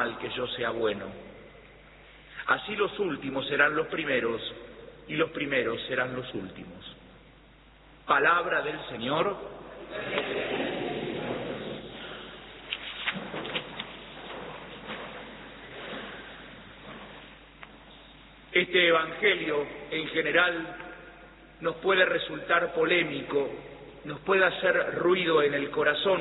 mal que yo sea bueno. Así los últimos serán los primeros y los primeros serán los últimos. Palabra del Señor. Este Evangelio en general nos puede resultar polémico, nos puede hacer ruido en el corazón,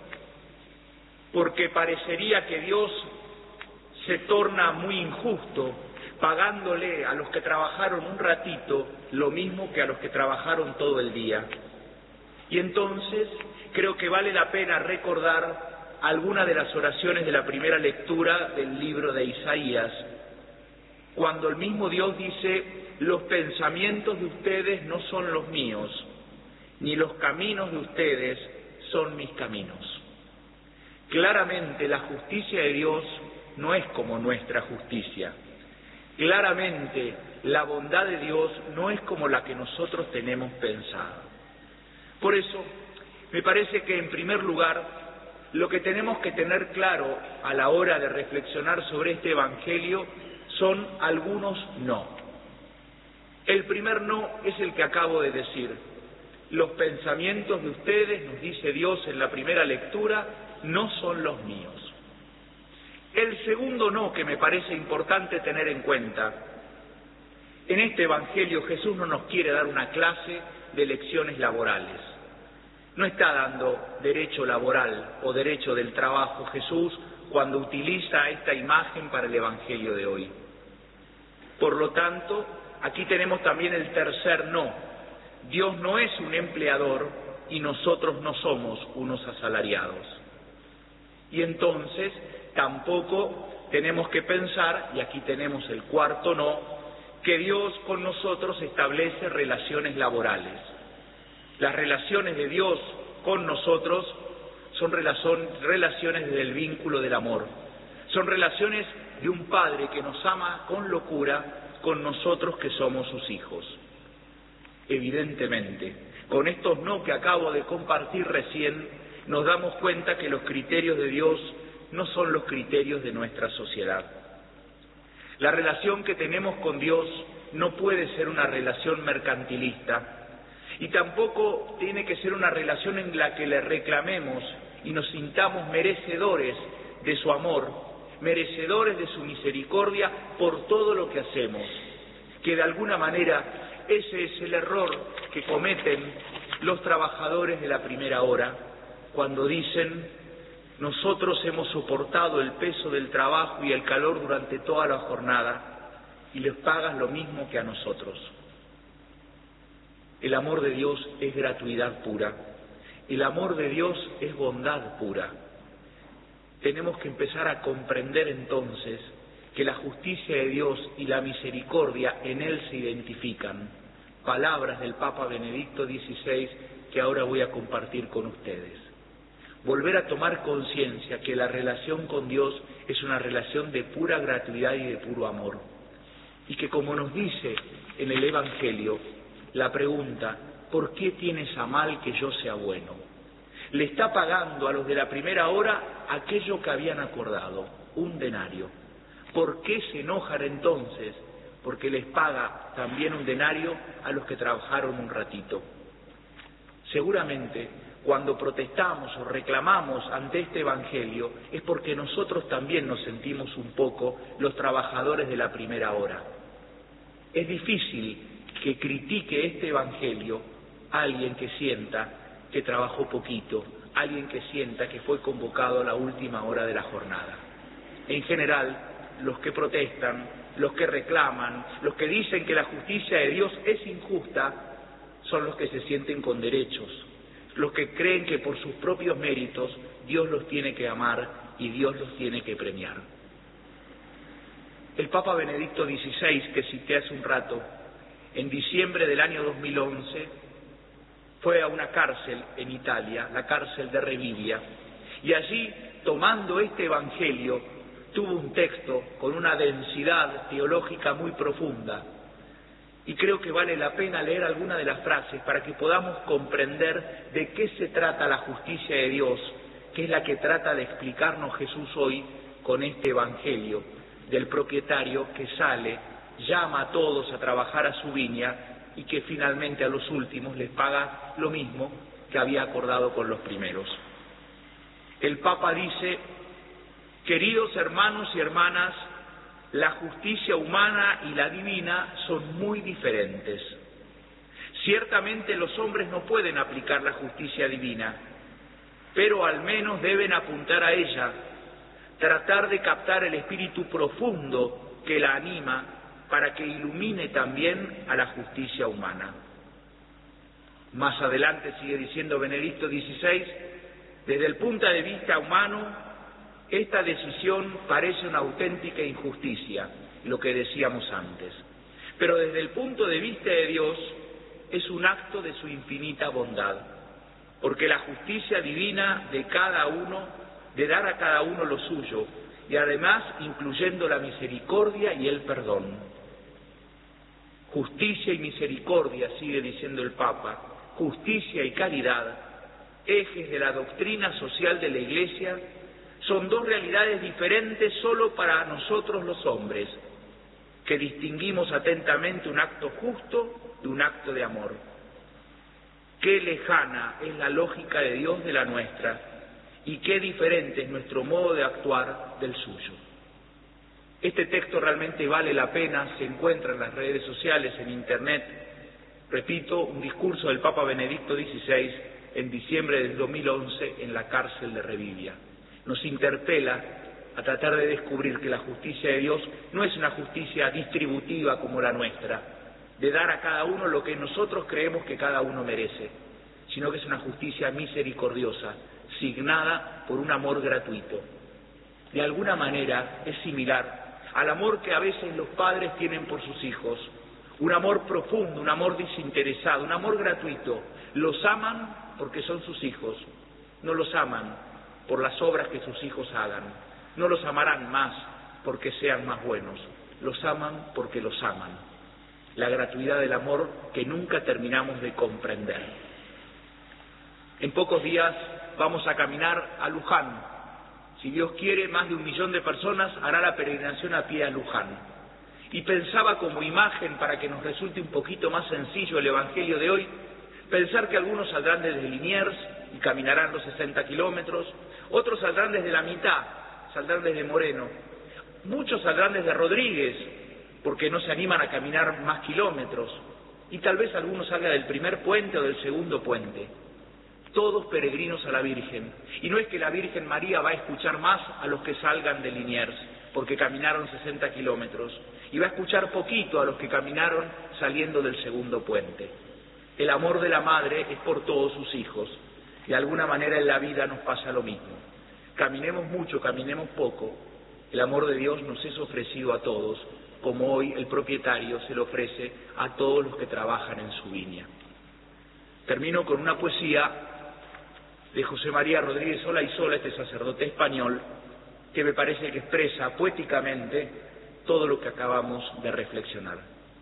porque parecería que Dios se torna muy injusto, pagándole a los que trabajaron un ratito lo mismo que a los que trabajaron todo el día. Y entonces creo que vale la pena recordar algunas de las oraciones de la primera lectura del libro de Isaías, cuando el mismo Dios dice: los pensamientos de ustedes no son los míos, ni los caminos de ustedes son mis caminos. Claramente la justicia de Dios no es como nuestra justicia. Claramente la bondad de Dios no es como la que nosotros tenemos pensada. Por eso, me parece que en primer lugar, lo que tenemos que tener claro a la hora de reflexionar sobre este Evangelio son algunos no. El primer no es el que acabo de decir. Los pensamientos de ustedes, nos dice Dios en la primera lectura, no son los míos. El segundo no que me parece importante tener en cuenta: en este Evangelio Jesús no nos quiere dar una clase de lecciones laborales. No está dando derecho laboral o derecho del trabajo Jesús cuando utiliza esta imagen para el Evangelio de hoy. Por lo tanto, aquí tenemos también el tercer no. Dios no es un empleador y nosotros no somos unos asalariados. Y entonces tampoco tenemos que pensar, y aquí tenemos el cuarto no, que Dios con nosotros establece relaciones laborales. Las relaciones de Dios con nosotros son relaciones del vínculo del amor. Son relaciones de un Padre que nos ama con locura con nosotros que somos sus hijos. Evidentemente, con estos no que acabo de compartir recién, nos damos cuenta que los criterios de Dios no son los criterios de nuestra sociedad. La relación que tenemos con Dios no puede ser una relación mercantilista y tampoco tiene que ser una relación en la que le reclamemos y nos sintamos merecedores de su amor, merecedores de su misericordia por todo lo que hacemos, que de alguna manera ese es el error que cometen los trabajadores de la primera hora, cuando dicen: nosotros hemos soportado el peso del trabajo y el calor durante toda la jornada y les pagas lo mismo que a nosotros. El amor de Dios es gratuidad pura, el amor de Dios es bondad pura. Tenemos que empezar a comprender entonces que la justicia de Dios y la misericordia en Él se identifican. Palabras del Papa Benedicto XVI que ahora voy a compartir con ustedes. Volver a tomar conciencia que la relación con Dios es una relación de pura gratuidad y de puro amor. Y que, como nos dice en el Evangelio, la pregunta: ¿por qué tienes a mal que yo sea bueno?, le está pagando a los de la primera hora aquello que habían acordado, un denario. ¿Por qué se enojan entonces? Porque les paga también un denario a los que trabajaron un ratito. Seguramente, cuando protestamos o reclamamos ante este Evangelio, es porque nosotros también nos sentimos un poco los trabajadores de la primera hora. Es difícil que critique este Evangelio a alguien que sienta que trabajó poquito, alguien que sienta que fue convocado a la última hora de la jornada. En general, los que protestan, los que reclaman, los que dicen que la justicia de Dios es injusta, son los que se sienten con derechos, los que creen que por sus propios méritos Dios los tiene que amar y Dios los tiene que premiar. El Papa Benedicto XVI, que cité hace un rato, en diciembre del año 2011, fue a una cárcel en Italia, la cárcel de Rebibbia, y allí, tomando este Evangelio, tuvo un texto con una densidad teológica muy profunda, y creo que vale la pena leer alguna de las frases para que podamos comprender de qué se trata la justicia de Dios, que es la que trata de explicarnos Jesús hoy con este evangelio del propietario que sale, llama a todos a trabajar a su viña y que finalmente a los últimos les paga lo mismo que había acordado con los primeros. El Papa dice: queridos hermanos y hermanas, la justicia humana y la divina son muy diferentes. Ciertamente los hombres no pueden aplicar la justicia divina, pero al menos deben apuntar a ella, tratar de captar el espíritu profundo que la anima para que ilumine también a la justicia humana. Más adelante sigue diciendo Benedicto XVI: desde el punto de vista humano, esta decisión parece una auténtica injusticia, lo que decíamos antes, pero desde el punto de vista de Dios es un acto de su infinita bondad, porque la justicia divina de cada uno, de dar a cada uno lo suyo, y además incluyendo la misericordia y el perdón. Justicia y misericordia, sigue diciendo el Papa, justicia y caridad, ejes de la doctrina social de la Iglesia, son dos realidades diferentes solo para nosotros los hombres, que distinguimos atentamente un acto justo de un acto de amor. Qué lejana es la lógica de Dios de la nuestra, y qué diferente es nuestro modo de actuar del suyo. Este texto realmente vale la pena, se encuentra en las redes sociales, en Internet. Repito, un discurso del Papa Benedicto XVI en diciembre del 2011 en la cárcel de Revivia. Nos interpela a tratar de descubrir que la justicia de Dios no es una justicia distributiva como la nuestra, de dar a cada uno lo que nosotros creemos que cada uno merece, sino que es una justicia misericordiosa, signada por un amor gratuito. De alguna manera es similar al amor que a veces los padres tienen por sus hijos, un amor profundo, un amor desinteresado, un amor gratuito. Los aman porque son sus hijos, no los aman por las obras que sus hijos hagan, no los amarán más porque sean más buenos, los aman porque los aman. La gratuidad del amor que nunca terminamos de comprender. En pocos días vamos a caminar a Luján. Si Dios quiere, más de 1 millón de personas hará la peregrinación a pie a Luján. Y pensaba como imagen, para que nos resulte un poquito más sencillo el Evangelio de hoy, pensar que algunos saldrán desde Liniers y caminarán los 60 kilómetros, otros saldrán desde la mitad, saldrán desde Moreno, muchos saldrán desde Rodríguez, porque no se animan a caminar más kilómetros, y tal vez algunos salgan del primer puente o del segundo puente. Todos peregrinos a la Virgen. Y no es que la Virgen María va a escuchar más a los que salgan de Liniers, porque caminaron 60 kilómetros, y va a escuchar poquito a los que caminaron saliendo del segundo puente. El amor de la madre es por todos sus hijos. De alguna manera en la vida nos pasa lo mismo. Caminemos mucho, caminemos poco, el amor de Dios nos es ofrecido a todos, como hoy el propietario se lo ofrece a todos los que trabajan en su viña. Termino con una poesía de José María Rodríguez Olaizola, este sacerdote español, que me parece que expresa poéticamente todo lo que acabamos de reflexionar.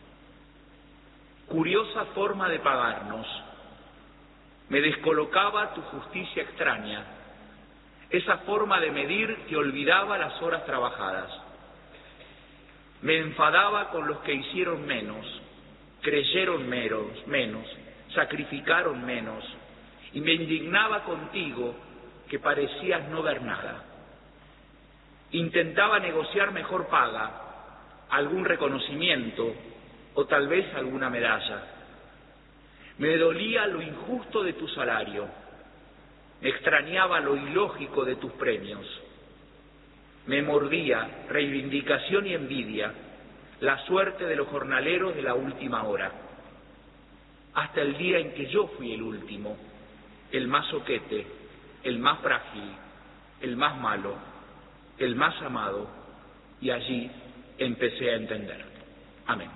Curiosa forma de pagarnos, me descolocaba tu justicia extraña, esa forma de medir que olvidaba las horas trabajadas. Me enfadaba con los que hicieron menos, creyeron menos, sacrificaron menos, y me indignaba contigo que parecías no ver nada. Intentaba negociar mejor paga, algún reconocimiento o tal vez alguna medalla. Me dolía lo injusto de tu salario, me extrañaba lo ilógico de tus premios. Me mordía reivindicación y envidia, la suerte de los jornaleros de la última hora. Hasta el día en que yo fui el último, el más soquete, el más frágil, el más malo, el más amado, y allí empecé a entender. Amén.